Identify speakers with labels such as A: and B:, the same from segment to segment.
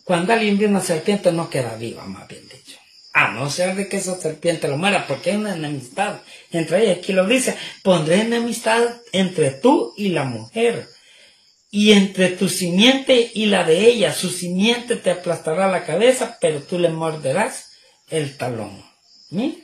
A: Cuando alguien ve una serpiente no queda viva, más bien dicho. A no ser de que esa serpiente lo muera, porque hay una enemistad entre ellas. Aquí lo dice, pondré enemistad entre tú y la mujer, y entre tu simiente y la de ella. Su simiente te aplastará la cabeza, pero tú le morderás el talón. ¿Sí?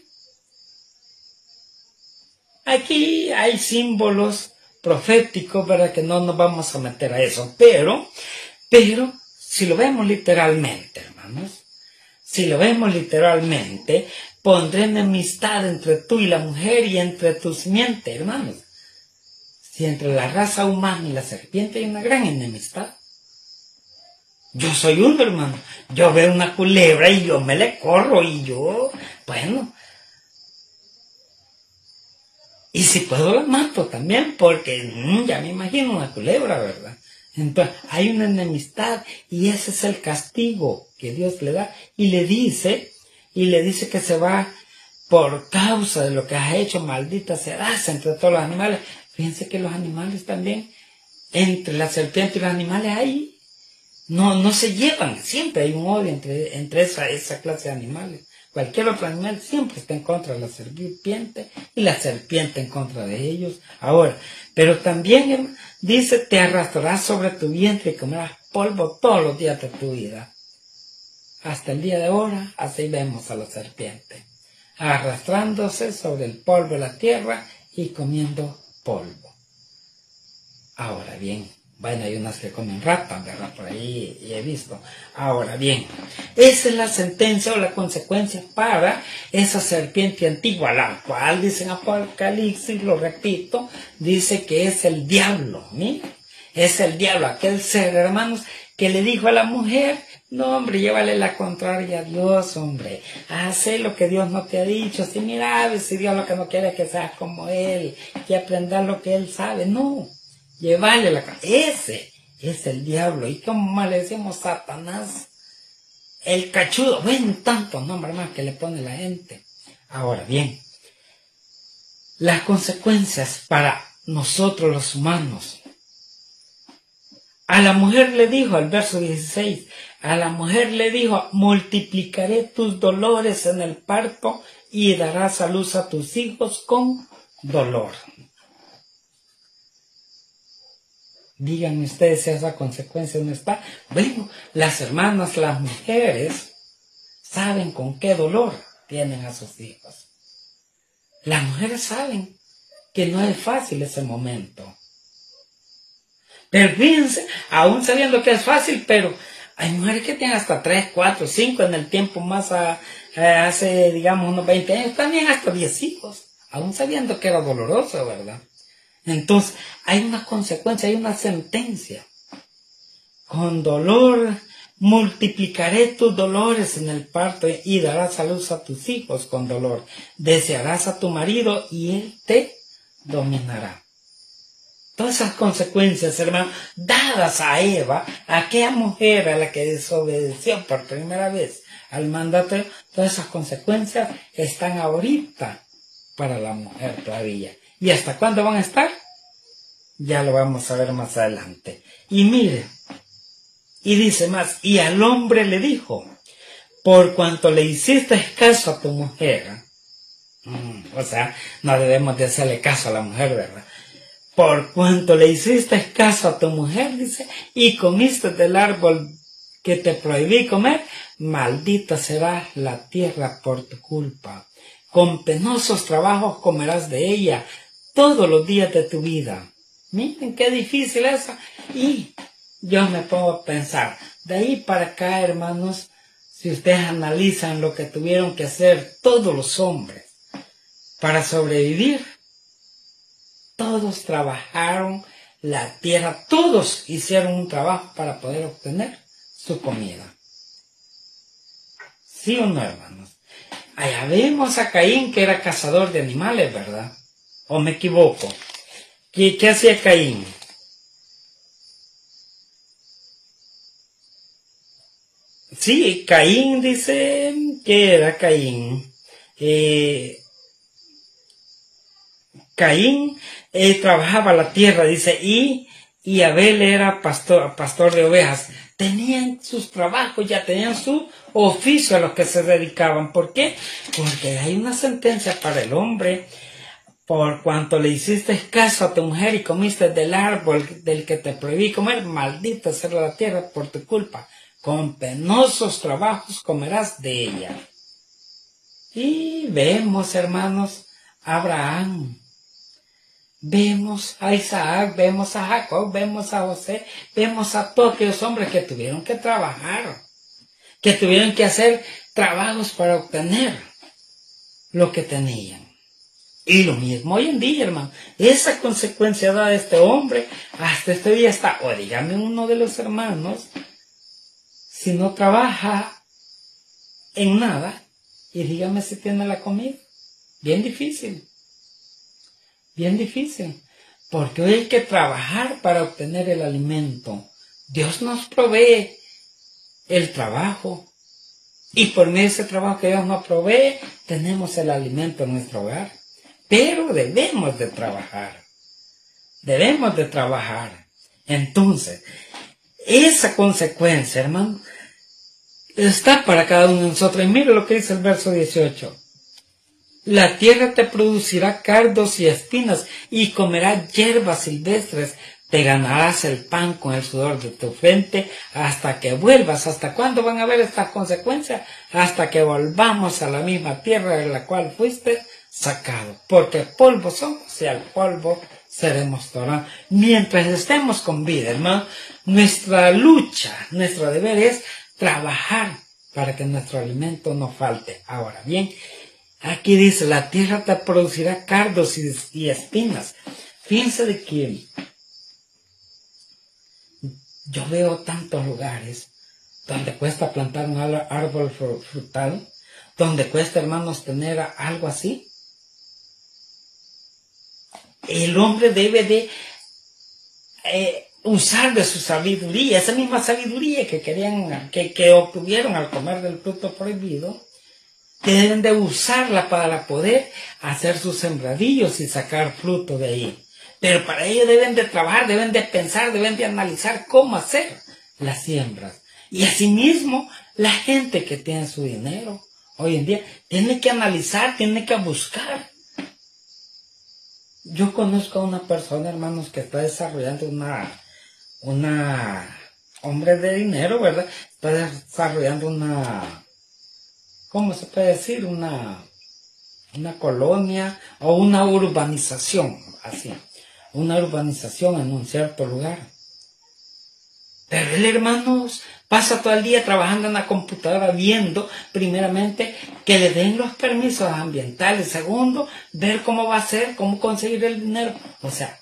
A: Aquí hay símbolos proféticos, ¿verdad? Que no nos vamos a meter a eso, pero si lo vemos literalmente, hermanos, si lo vemos literalmente, pondré enemistad entre tú y la mujer y entre tu simiente, hermanos. Si entre la raza humana y la serpiente hay una gran enemistad. Yo soy uno, hermano. Yo veo una culebra y yo me le corro y yo, bueno. Y si puedo la mato también, porque ya me imagino una culebra, ¿verdad? Entonces, hay una enemistad y ese es el castigo que Dios le da. Y le dice que se va por causa de lo que has hecho, maldita serás entre todos los animales. Fíjense que los animales también, entre la serpiente y los animales hay, no se llevan, siempre hay un odio entre esa clase de animales. Cualquier otro animal siempre está en contra de la serpiente y la serpiente en contra de ellos. Ahora, pero también dice, te arrastrarás sobre tu vientre y comerás polvo todos los días de tu vida. Hasta el día de ahora, así vemos a la serpiente, arrastrándose sobre el polvo de la tierra y comiendo polvo. Ahora bien, bueno, hay unas que comen ratas, ¿verdad? Por ahí y he visto. Ahora bien, esa es la sentencia o la consecuencia para esa serpiente antigua, la cual dice en Apocalipsis, lo repito, dice que es el diablo, ¿sí? Es el diablo, aquel ser, hermanos, que le dijo a la mujer, no, hombre, llévale la contraria a Dios, hombre. Hace lo que Dios no te ha dicho. Si mira, si Dios lo que no quiere es que seas como Él, que aprendas lo que Él sabe. No, llévale la contraria. Ese es el diablo. Y como le decimos Satanás, el cachudo. Bueno, tantos nombres más que le pone la gente. Ahora bien, las consecuencias para nosotros los humanos. A la mujer le dijo, al verso 16, a la mujer le dijo, multiplicaré tus dolores en el parto y darás a luz a tus hijos con dolor. Díganme ustedes si esa consecuencia no está. Bueno, las hermanas, las mujeres, saben con qué dolor tienen a sus hijos. Las mujeres saben que no es fácil ese momento. Pero fíjense, aún sabiendo que es fácil, pero hay mujeres que tienen hasta 3, 4, 5 en el tiempo más hace, digamos, unos 20 años, también hasta 10 hijos, aún sabiendo que era doloroso, ¿verdad? Entonces, hay una consecuencia, hay una sentencia. Con dolor multiplicaré tus dolores en el parto y darás a luz a tus hijos con dolor. Desearás a tu marido y él te dominará. Todas esas consecuencias, hermano, dadas a Eva, a aquella mujer a la que desobedeció por primera vez al mandato, todas esas consecuencias están ahorita para la mujer todavía. ¿Y hasta cuándo van a estar? Ya lo vamos a ver más adelante. Y mire, y dice más, y al hombre le dijo, por cuanto le hiciste caso a tu mujer, o sea, no debemos de hacerle caso a la mujer, ¿verdad? Por cuanto le hiciste caso a tu mujer, dice, y comiste del árbol que te prohibí comer, maldita será la tierra por tu culpa. Con penosos trabajos comerás de ella todos los días de tu vida. Miren qué difícil eso. Y yo me pongo a pensar, de ahí para acá, hermanos, si ustedes analizan lo que tuvieron que hacer todos los hombres para sobrevivir, todos trabajaron la tierra, todos hicieron un trabajo para poder obtener su comida. ¿Sí o no, hermanos? Allá vemos a Caín que era cazador de animales, ¿verdad? ¿O me equivoco? ¿Qué hacía Caín? Sí, Caín dice que era Caín. Caín trabajaba la tierra, dice, y Abel era pastor de ovejas. tenían sus trabajos, ya tenían su oficio a los que se dedicaban. ¿Por qué? Porque hay una sentencia para el hombre. Por cuanto le hiciste caso a tu mujer y comiste del árbol del que te prohibí comer, maldita será la tierra por tu culpa. Con penosos trabajos comerás de ella. Y vemos, hermanos, a Abraham, vemos a Isaac, vemos a Jacob, vemos a José, vemos a todos aquellos hombres que tuvieron que trabajar, que tuvieron que hacer trabajos para obtener lo que tenían. Y lo mismo hoy en día, hermano. Esa consecuencia da este hombre, hasta este día está. O dígame uno de los hermanos, si no trabaja en nada, y dígame si tiene la comida. Bien difícil. Bien difícil. Porque hoy hay que trabajar para obtener el alimento. Dios nos provee el trabajo. Y por medio de ese trabajo que Dios nos provee, tenemos el alimento en nuestro hogar. Pero debemos de trabajar. Debemos de trabajar. Entonces, esa consecuencia, hermano, está para cada uno de nosotros. Y mire lo que dice el verso 18. La tierra te producirá cardos y espinas, y comerás hierbas silvestres. Te ganarás el pan con el sudor de tu frente hasta que vuelvas. ¿Hasta cuándo van a haber estas consecuencias? Hasta que volvamos a la misma tierra de la cual fuiste sacado. Porque polvo somos y al polvo seremos tornados. Mientras estemos con vida, hermano, nuestra lucha, nuestro deber es trabajar para que nuestro alimento no falte. Ahora bien, aquí dice, la tierra te producirá cardos y espinas. Fíjense de que yo veo tantos lugares donde cuesta plantar un árbol frutal, donde cuesta, hermanos, tener algo así. El hombre debe de usar de su sabiduría, esa misma sabiduría que obtuvieron al comer del fruto prohibido, deben de usarla para poder hacer sus sembradillos y sacar fruto de ahí. Pero para ello deben de trabajar, deben de pensar, deben de analizar cómo hacer las siembras. Y asimismo, la gente que tiene su dinero hoy en día tiene que analizar, tiene que buscar. Yo conozco a una persona, hermanos, que está desarrollando una hombre de dinero, ¿verdad? Está desarrollando ¿cómo se puede decir? Una colonia o una urbanización, así. Una urbanización en un cierto lugar. Pero él, hermanos, pasa todo el día trabajando en la computadora viendo, primeramente, que le den los permisos ambientales. Segundo, ver cómo va a ser, cómo conseguir el dinero. O sea,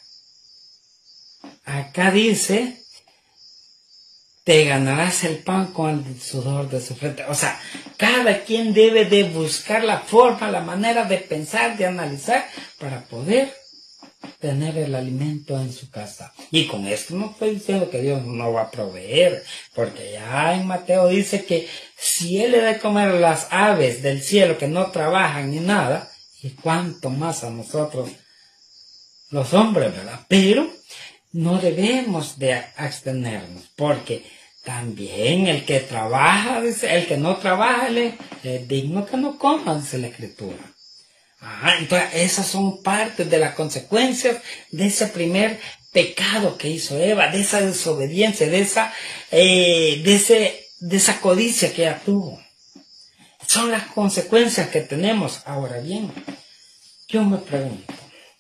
A: acá dice, te ganarás el pan con el sudor de su frente. O sea, cada quien debe de buscar la forma, la manera de pensar, de analizar, para poder tener el alimento en su casa. Y con esto no estoy diciendo que Dios no va a proveer, porque ya en Mateo dice que si Él le da de comer a las aves del cielo que no trabajan ni nada, y cuánto más a nosotros los hombres, ¿verdad? Pero no debemos de abstenernos, porque también el que trabaja, dice, el que no trabaja, es digno que no coma, dice la Escritura. Entonces esas son partes de las consecuencias de ese primer pecado que hizo Eva, de esa desobediencia, de esa codicia que ella tuvo. Son las consecuencias que tenemos. Ahora bien, yo me pregunto,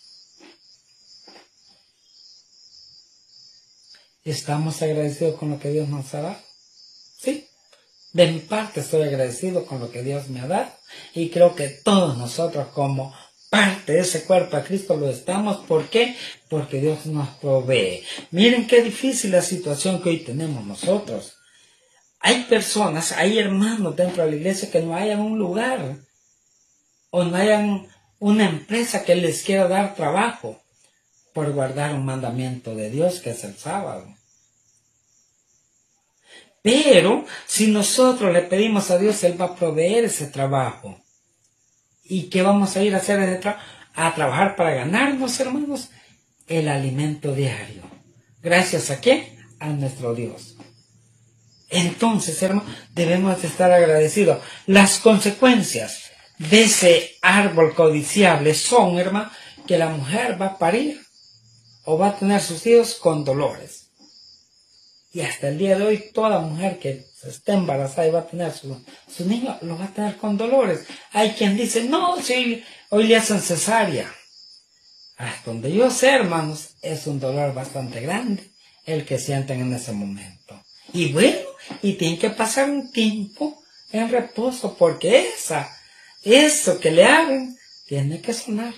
A: ¿estamos agradecidos con lo que Dios nos ha dado? Sí. De mi parte estoy agradecido con lo que Dios me ha dado y creo que todos nosotros como parte de ese cuerpo a Cristo lo estamos. ¿Por qué? Porque Dios nos provee. Miren qué difícil la situación que hoy tenemos nosotros. Hay personas, hay hermanos dentro de la iglesia que no hayan un lugar o no hayan una empresa que les quiera dar trabajo por guardar un mandamiento de Dios que es el sábado. Pero si nosotros le pedimos a Dios, Él va a proveer ese trabajo. ¿Y qué vamos a ir a hacer ese trabajo? A trabajar para ganarnos, hermanos, el alimento diario. ¿Gracias a quién? A nuestro Dios. Entonces, hermano, debemos de estar agradecidos. Las consecuencias de ese árbol codiciable son, hermano, que la mujer va a parir o va a tener sus hijos con dolores. Y hasta el día de hoy, toda mujer que esté embarazada y va a tener su niño, lo va a tener con dolores. Hay quien dice, no, si hoy le hacen cesárea. Hasta donde yo sé, hermanos, es un dolor bastante grande el que sienten en ese momento. Y bueno, y tienen que pasar un tiempo en reposo, porque eso que le hagan, tiene que sanar.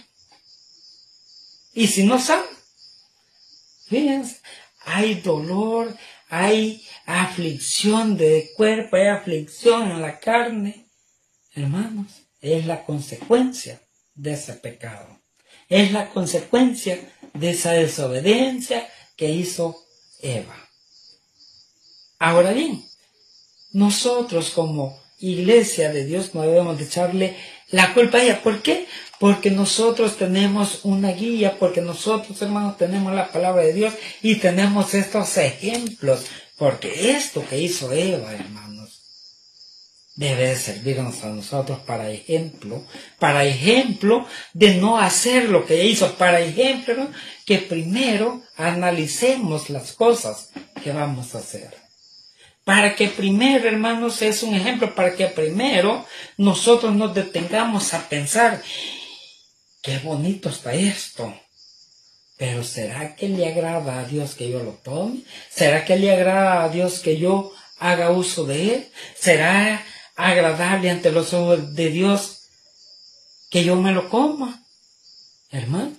A: Y si no sana, fíjense, hay dolor, hay aflicción de cuerpo, hay aflicción en la carne. Hermanos, es la consecuencia de ese pecado. Es la consecuencia de esa desobediencia que hizo Eva. Ahora bien, nosotros como iglesia de Dios no debemos de echarle la culpa a ella. ¿Por qué? Porque nosotros tenemos una guía, porque nosotros, hermanos, tenemos la palabra de Dios y tenemos estos ejemplos. Porque esto que hizo Eva, hermanos, debe de servirnos a nosotros para ejemplo de no hacer lo que ella hizo, para ejemplo, ¿no? Que primero analicemos las cosas que vamos a hacer. Para que primero, hermanos, es un ejemplo, para que primero nosotros nos detengamos a pensar, qué bonito está esto, pero ¿será que le agrada a Dios que yo lo tome? ¿Será que le agrada a Dios que yo haga uso de él? ¿Será agradable ante los ojos de Dios que yo me lo coma? Hermano,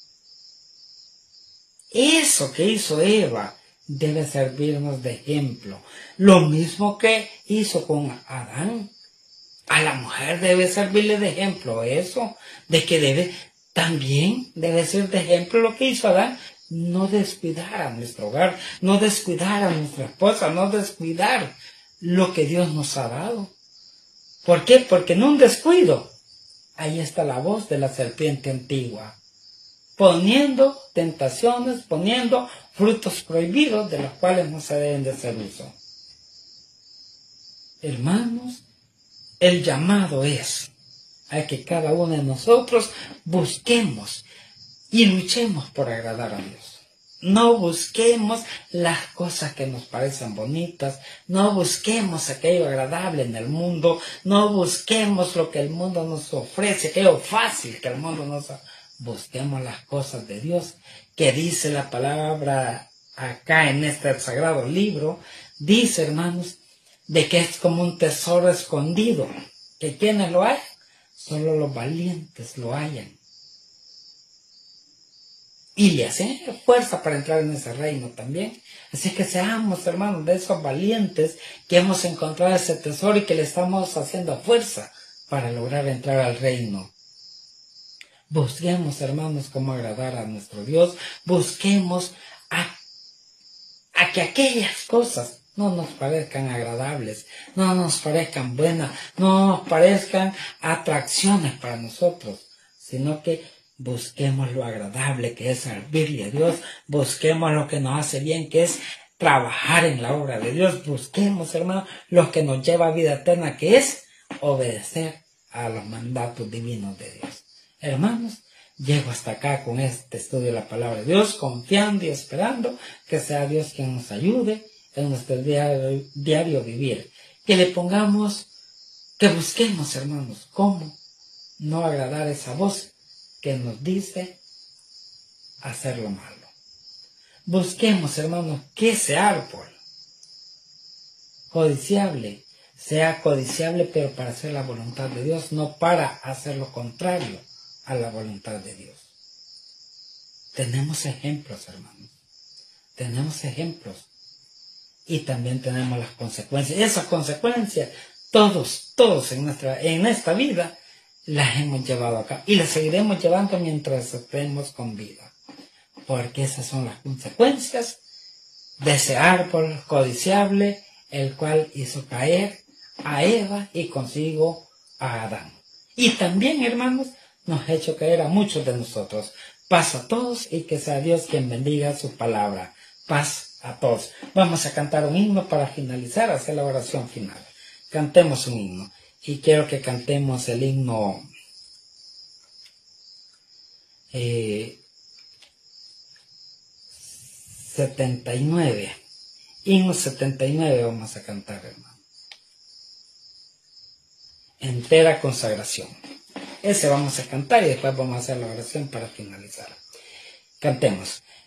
A: eso que hizo Eva debe servirnos de ejemplo. Lo mismo que hizo con Adán. A la mujer debe servirle de ejemplo eso, de que también debe ser de ejemplo lo que hizo Adán. No descuidar a nuestro hogar, no descuidar a nuestra esposa, no descuidar lo que Dios nos ha dado. ¿Por qué? Porque en un descuido, ahí está la voz de la serpiente antigua, poniendo tentaciones, poniendo frutos prohibidos de los cuales no se deben de hacer uso. Hermanos, el llamado es a que cada uno de nosotros busquemos y luchemos por agradar a Dios. No busquemos las cosas que nos parecen bonitas, no busquemos aquello agradable en el mundo, no busquemos lo que el mundo nos ofrece, aquello fácil que el mundo nos ofrece. Busquemos las cosas de Dios, que dice la palabra acá en este sagrado libro, dice, hermanos, de que es como un tesoro escondido, que quienes lo hayan, solo los valientes lo hallan. Y le hacen fuerza para entrar en ese reino también. Así que seamos, hermanos, de esos valientes que hemos encontrado ese tesoro y que le estamos haciendo fuerza para lograr entrar al reino. Busquemos, hermanos, cómo agradar a nuestro Dios. Busquemos a que aquellas cosas no nos parezcan agradables, no nos parezcan buenas, no nos parezcan atracciones para nosotros, sino que busquemos lo agradable que es servirle a Dios, busquemos lo que nos hace bien, que es trabajar en la obra de Dios, busquemos, hermanos, lo que nos lleva a vida eterna, que es obedecer a los mandatos divinos de Dios. Hermanos, llego hasta acá con este estudio de la palabra de Dios, confiando y esperando que sea Dios quien nos ayude en nuestro diario vivir. Que le pongamos, que busquemos, hermanos, cómo no agradar esa voz que nos dice hacer lo malo. Busquemos, hermanos, que ese árbol codiciable sea codiciable, pero para hacer la voluntad de Dios, no para hacer lo contrario a la voluntad de Dios. Tenemos ejemplos, hermanos. Tenemos ejemplos. Y también tenemos las consecuencias. Esas consecuencias, todos en esta vida, las hemos llevado acá. Y las seguiremos llevando mientras estemos con vida. Porque esas son las consecuencias de ese árbol codiciable, el cual hizo caer a Eva y consigo a Adán. Y también, hermanos, nos ha hecho caer a muchos de nosotros. Paz a todos y que sea Dios quien bendiga su palabra. Paz a todos. Vamos a cantar un himno para finalizar, hacer la oración final. Cantemos un himno. Y quiero que cantemos el himno 79. Himno 79 vamos a cantar, hermano. Entera consagración. Ese vamos a cantar y después vamos a hacer la oración para finalizar. Cantemos.